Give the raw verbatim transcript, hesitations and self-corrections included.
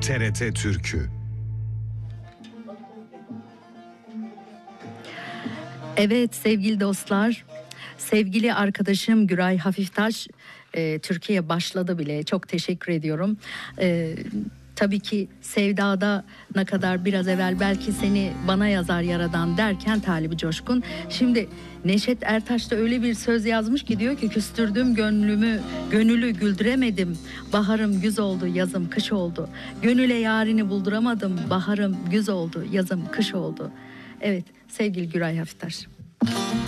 T R T Türkü. Evet sevgili dostlar, sevgili arkadaşım Güray Hafiftaş e, Türkiye başladı bile. Çok teşekkür ediyorum. E, tabii ki Sevda'da ne kadar biraz evvel belki seni bana yazar yaradan derken Talip Coşkun. Şimdi Neşet Ertaş da öyle bir söz yazmış ki diyor ki küstürdüm gönlümü, gönülü güldüremedim. Baharım güz oldu, yazım kış oldu. Gönüle yarini bulduramadım. Baharım güz oldu, yazım kış oldu. Evet sevgili Güray Hafiftaş.